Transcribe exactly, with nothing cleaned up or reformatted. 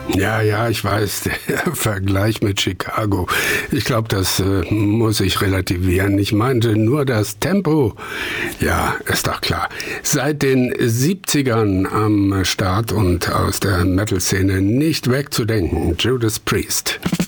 Ja, ja, ich weiß, der Vergleich mit Chicago. Ich glaube, das äh, muss ich relativieren. Ich meinte nur das Tempo. Ja, ist doch klar. Seit den siebzigern am Start und aus der Metal-Szene nicht wegzudenken. Judas Priest.